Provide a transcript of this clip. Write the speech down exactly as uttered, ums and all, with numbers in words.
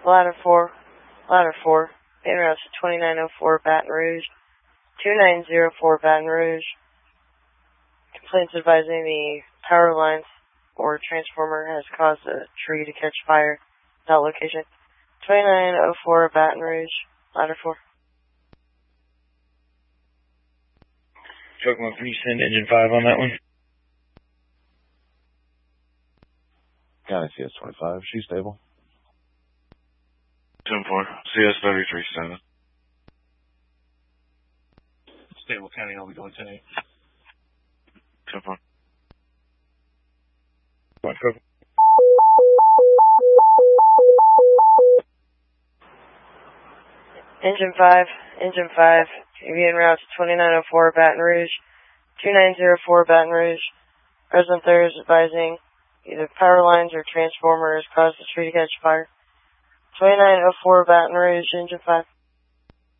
Ladder four, Ladder four, main route to twenty-nine oh four Baton Rouge, two nine zero four Baton Rouge. Complaints advising the power lines or transformer has caused a tree to catch fire. That location, twenty-nine oh four Baton Rouge, Ladder four. Truck one, can you send engine five on that one? County C S twenty-five, she's stable. ten four, C S thirty-three seven. Stable County, I'll be going ten eight. ten four. One, go. Engine five, Engine five, A V en route to twenty-nine oh four Baton Rouge, two nine zero four Baton Rouge. President there is advising either power lines or transformer has caused the tree to catch fire. twenty-nine oh four Baton Rouge, Engine five.